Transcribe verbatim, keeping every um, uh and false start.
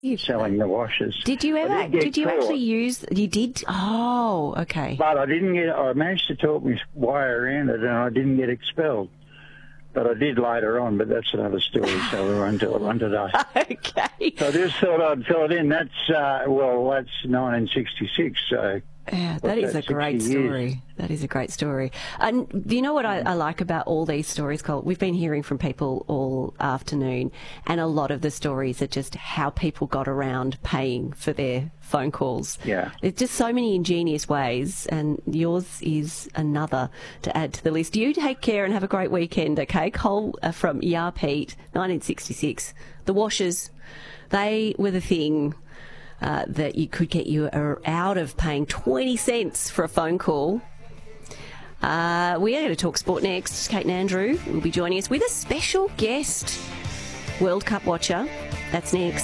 You- selling the washers. Did you ever? I did, get Did you caught, actually use? You did. Oh, okay. But I didn't get. I managed to talk my way around it, and I didn't get expelled. But I did later on. But that's another story. So we won't do it one today. Okay. So I just thought I'd fill it in. That's uh, well, that's nineteen sixty-six. So. Yeah, that What's is that, a great sixty years? story. That is a great story. And do you know what I, I like about all these stories, Cole? We've been hearing from people all afternoon, and a lot of the stories are just how people got around paying for their phone calls. Yeah. There's just so many ingenious ways, and yours is another to add to the list. You take care and have a great weekend, okay? Cole uh, from Yarpeet, nineteen sixty-six. The washers, they were the thing. Uh, that you could get you uh, out of paying twenty cents for a phone call. Uh, we are going to talk sport next. Kate and Andrew will be joining us with a special guest, World Cup watcher. That's next.